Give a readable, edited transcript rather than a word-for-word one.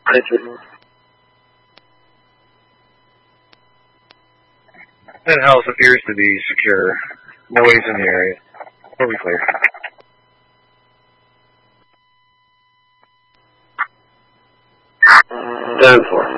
That house appears to be secure. Noise in the area. We'll be clear. 10-4.